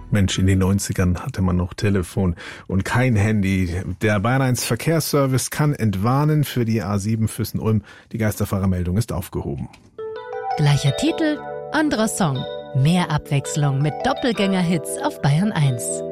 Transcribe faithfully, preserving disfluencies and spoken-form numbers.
Mensch, in den neunzigern hatte man noch Telefon und kein Handy. Der Bayern eins Verkehrsservice kann entwarnen für die A sieben Füssen-Ulm. Die Geisterfahrermeldung ist aufgehoben. Gleicher Titel, anderer Song. Mehr Abwechslung mit Doppelgänger-Hits auf Bayern eins.